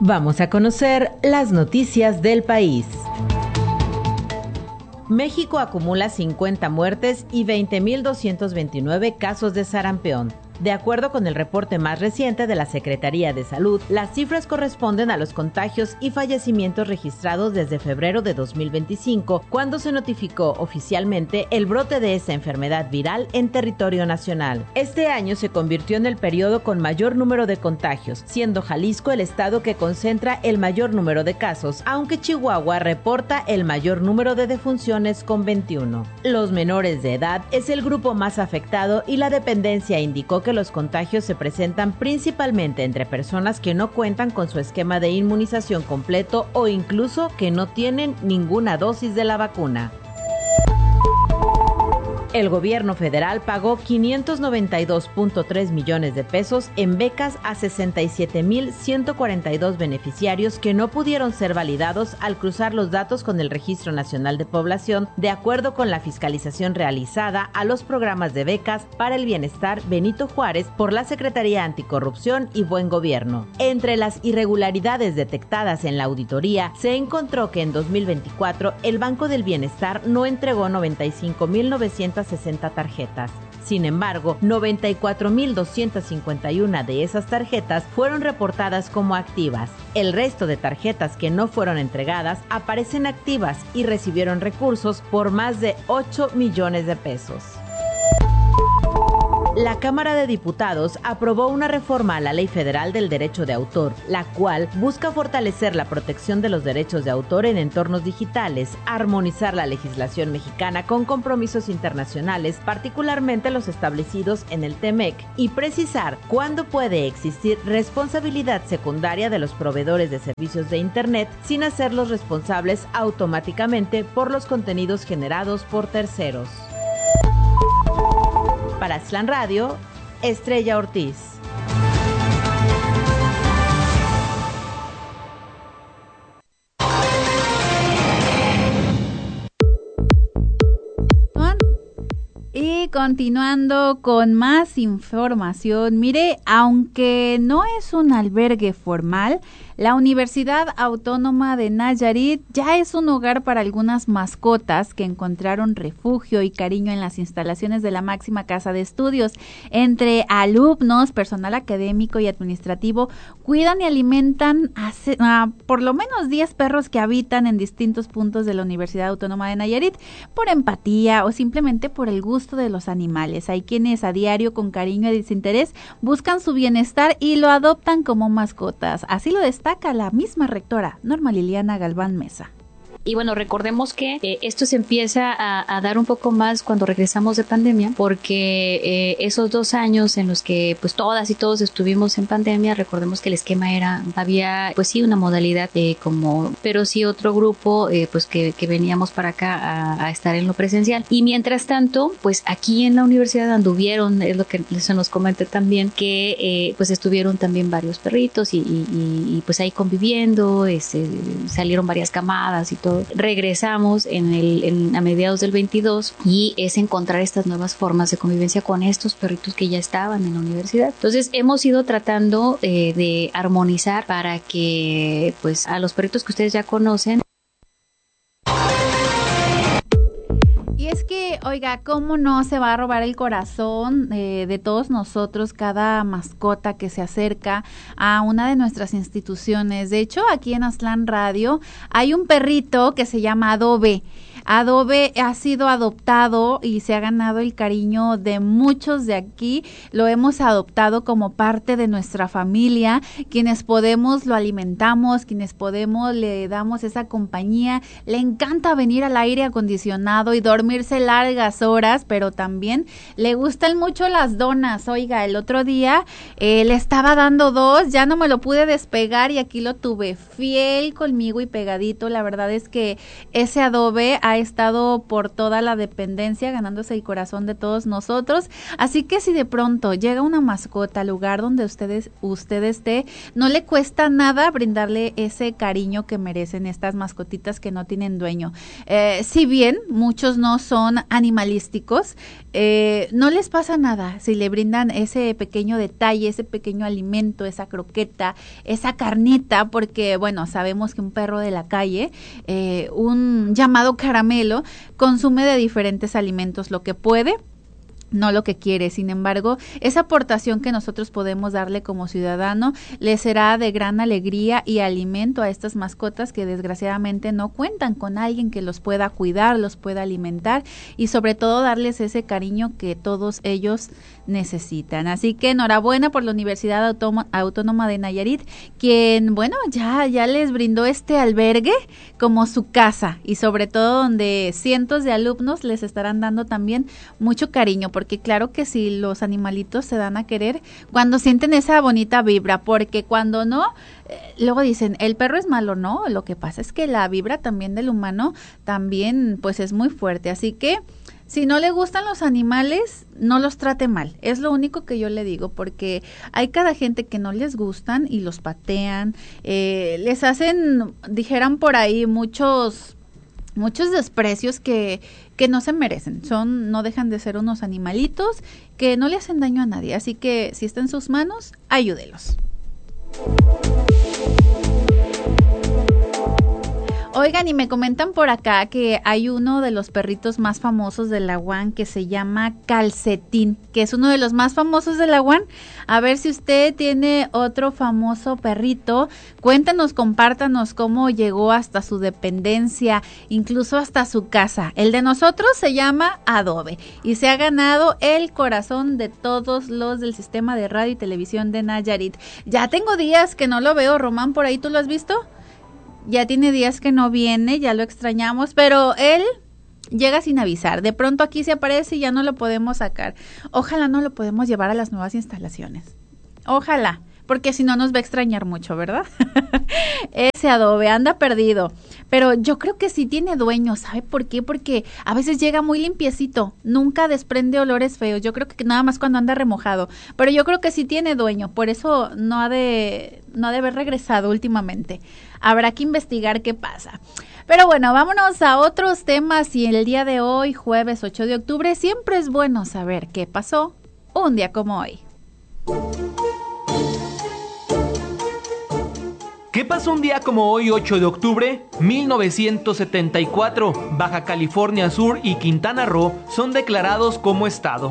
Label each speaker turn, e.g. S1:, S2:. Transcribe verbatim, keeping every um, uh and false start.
S1: Vamos a conocer las noticias del país. México acumula cincuenta muertes y veinte mil doscientos veintinueve casos de sarampión. De acuerdo con el reporte más reciente de la Secretaría de Salud, las cifras corresponden a los contagios y fallecimientos registrados desde febrero de dos mil veinticinco, cuando se notificó oficialmente el brote de esa enfermedad viral en territorio nacional. Este año se convirtió en el periodo con mayor número de contagios, siendo Jalisco el estado que concentra el mayor número de casos, aunque Chihuahua reporta el mayor número de defunciones con veintiuno. Los menores de edad es el grupo más afectado y la dependencia indicó que que los contagios se presentan principalmente entre personas que no cuentan con su esquema de inmunización completo o incluso que no tienen ninguna dosis de la vacuna. El gobierno federal pagó quinientos noventa y dos punto tres millones de pesos en becas a sesenta y siete mil ciento cuarenta y dos beneficiarios que no pudieron ser validados al cruzar los datos con el Registro Nacional de Población, de acuerdo con la fiscalización realizada a los programas de becas para el bienestar Benito Juárez por la Secretaría Anticorrupción y Buen Gobierno. Entre las irregularidades detectadas en la auditoría, se encontró que en dos mil veinticuatro el Banco del Bienestar no entregó noventa y cinco mil novecientos sesenta tarjetas. Sin embargo, noventa y cuatro mil doscientos cincuenta y uno de esas tarjetas fueron reportadas como activas. El resto de tarjetas que no fueron entregadas aparecen activas y recibieron recursos por más de ocho millones de pesos. La Cámara de Diputados aprobó una reforma a la Ley Federal del Derecho de Autor, la cual busca fortalecer la protección de los derechos de autor en entornos digitales, armonizar la legislación mexicana con compromisos internacionales, particularmente los establecidos en el T M E C, y precisar cuándo puede existir responsabilidad secundaria de los proveedores de servicios de Internet sin hacerlos responsables automáticamente por los contenidos generados por terceros. Para Aztlán Radio, Estrella Ortiz.
S2: Y continuando con más información, mire, aunque no es un albergue formal, la Universidad Autónoma de Nayarit ya es un hogar para algunas mascotas que encontraron refugio y cariño en las instalaciones de la máxima casa de estudios. Entre alumnos, personal académico y administrativo, cuidan y alimentan a, a por lo menos diez perros que habitan en distintos puntos de la Universidad Autónoma de Nayarit, por empatía o simplemente por el gusto de los animales. Hay quienes a diario, con cariño y desinterés, buscan su bienestar y lo adoptan como mascotas. Así lo destaca la misma rectora, Norma Liliana Galván Mesa.
S3: Y bueno, recordemos que eh, esto se empieza a, a dar un poco más cuando regresamos de pandemia, porque eh, esos dos años en los que pues todas y todos estuvimos en pandemia, recordemos que el esquema era, había pues sí una modalidad eh, como, pero sí otro grupo eh, pues que, que veníamos para acá a, a estar en lo presencial. Y mientras tanto, pues aquí en la universidad anduvieron, es lo que se nos comenté también, que eh, pues estuvieron también varios perritos y, y, y, y pues ahí conviviendo, este, salieron varias camadas y todo. Regresamos en el en, a mediados del veintidós y es encontrar estas nuevas formas de convivencia con estos perritos que ya estaban en la universidad. Entonces hemos ido tratando eh, de armonizar para que pues a los perritos que ustedes ya conocen.
S2: Y es que, oiga, ¿cómo no se va a robar el corazón eh, de todos nosotros cada mascota que se acerca a una de nuestras instituciones? De hecho, aquí en Aztlán Radio hay un perrito que se llama Adobe. Adobe ha sido adoptado y se ha ganado el cariño de muchos de aquí. Lo hemos adoptado como parte de nuestra familia. Quienes podemos lo alimentamos, quienes podemos le damos esa compañía. Le encanta venir al aire acondicionado y dormirse largas horas, pero también le gustan mucho las donas. Oiga, el otro día eh, le estaba dando dos, ya no me lo pude despegar y aquí lo tuve fiel conmigo y pegadito. La verdad es que ese Adobe ha ha estado por toda la dependencia, ganándose el corazón de todos nosotros. Así que si de pronto llega una mascota al lugar donde ustedes, usted esté, no le cuesta nada brindarle ese cariño que merecen estas mascotitas que no tienen dueño. Eh, si bien muchos no son animalísticos, eh, no les pasa nada si le brindan ese pequeño detalle, ese pequeño alimento, esa croqueta, esa carnita, porque bueno, sabemos que un perro de la calle, eh, un llamado caramelo, consume de diferentes alimentos lo que puede, no lo que quiere. Sin embargo, esa aportación que nosotros podemos darle como ciudadano le será de gran alegría y alimento a estas mascotas que desgraciadamente no cuentan con alguien que los pueda cuidar, los pueda alimentar y sobre todo darles ese cariño que todos ellos necesitan. Así que enhorabuena por la Universidad Autónoma, Autónoma de Nayarit, quien, bueno, ya, ya les brindó este albergue como su casa y sobre todo donde cientos de alumnos les estarán dando también mucho cariño, porque claro que sí, los animalitos se dan a querer cuando sienten esa bonita vibra, porque cuando no, eh, luego dicen, el perro es malo, no, lo que pasa es que la vibra también del humano también pues es muy fuerte, así que si no le gustan los animales, no los trate mal. Es lo único que yo le digo, porque hay cada gente que no les gustan y los patean, eh, les hacen, dijeran por ahí, muchos muchos desprecios que, que no se merecen. Son, no dejan de ser unos animalitos que no le hacen daño a nadie. Así que si está en sus manos, ayúdelos. Oigan, y me comentan por acá que hay uno de los perritos más famosos de la U A N que se llama Calcetín, que es uno de los más famosos de la U A N. A ver si usted tiene otro famoso perrito, cuéntanos, compártanos cómo llegó hasta su dependencia, incluso hasta su casa. El de nosotros se llama Adobe y se ha ganado el corazón de todos los del sistema de radio y televisión de Nayarit. Ya tengo días que no lo veo, Román, por ahí, ¿tú lo has visto? Ya tiene días que no viene, ya lo extrañamos, pero él llega sin avisar. De pronto aquí se aparece y ya no lo podemos sacar. Ojalá no lo podemos llevar a las nuevas instalaciones. Ojalá, porque si no nos va a extrañar mucho, ¿verdad? Ese Adobe anda perdido. Pero yo creo que sí tiene dueño, ¿sabe por qué? Porque a veces llega muy limpiecito, nunca desprende olores feos. Yo creo que nada más cuando anda remojado. Pero yo creo que sí tiene dueño, por eso no ha de, no ha de haber regresado últimamente. Habrá que investigar qué pasa. Pero bueno, vámonos a otros temas y el día de hoy, jueves ocho de octubre, siempre es bueno saber qué pasó un día como hoy.
S4: ¿Qué pasó un día como hoy, ocho de octubre? mil novecientos setenta y cuatro, Baja California Sur y Quintana Roo son declarados como estado.